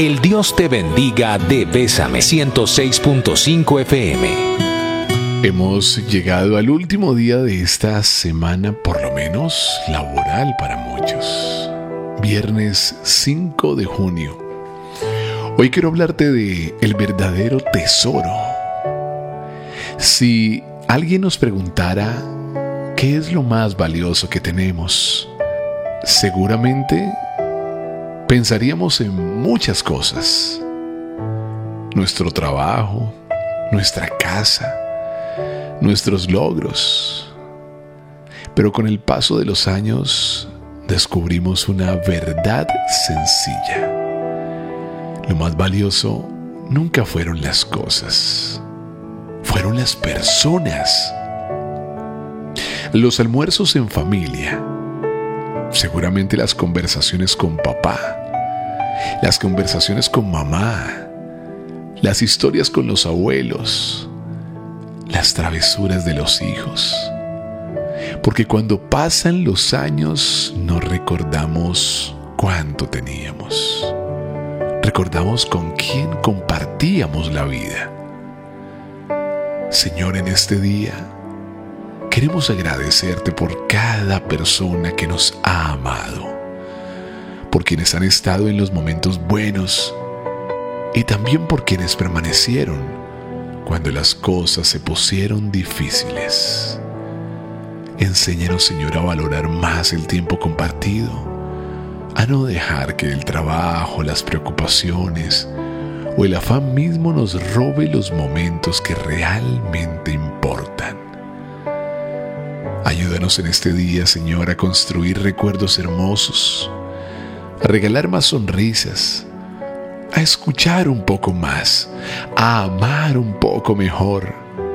El Dios te bendiga de Bésame 106.5 FM. Hemos llegado al último día de esta semana, por lo menos laboral para muchos. Viernes 5 de junio. Hoy quiero hablarte de el verdadero tesoro. Si alguien nos preguntara qué es lo más valioso que tenemos, seguramente pensaríamos en muchas cosas. Nuestro trabajo, nuestra casa, nuestros logros. Pero con el paso de los años descubrimos una verdad sencilla. Lo más valioso nunca fueron las cosas, fueron las personas. Los almuerzos en familia, seguramente las conversaciones con papá, las conversaciones con mamá, las historias con los abuelos, las travesuras de los hijos. Porque cuando pasan los años no recordamos cuánto teníamos. Recordamos con quién compartíamos la vida. Señor, en este día queremos agradecerte por cada persona que nos ha amado, por quienes han estado en los momentos buenos y también por quienes permanecieron cuando las cosas se pusieron difíciles. Enséñanos, Señor, a valorar más el tiempo compartido, a no dejar que el trabajo, las preocupaciones o el afán mismo nos robe los momentos que realmente importan. Ayúdanos en este día, Señor, a construir recuerdos hermosos, a regalar más sonrisas, a escuchar un poco más, a amar un poco mejor.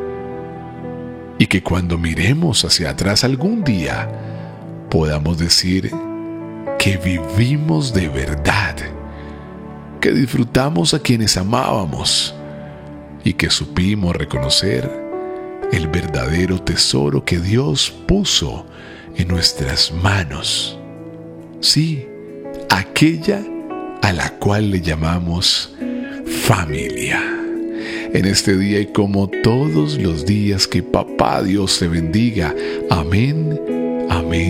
Y que cuando miremos hacia atrás algún día, podamos decir que vivimos de verdad, que disfrutamos a quienes amábamos y que supimos reconocer el verdadero tesoro que Dios puso en nuestras manos. Sí, aquella a la cual le llamamos familia. En este día y como todos los días, que Papá Dios te bendiga. Amén, amén.